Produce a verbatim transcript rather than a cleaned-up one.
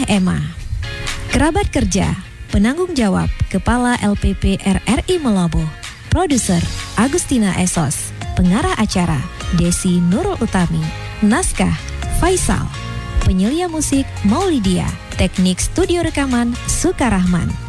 Emma. Kerabat kerja, penanggung jawab Kepala L P P R R I Melobo, Produser Agustina Esos, Pengarah acara Desi Nurul Utami, Naskah Faisal, Penyelia musik Maulidia, Teknik studio rekaman Sukarahman.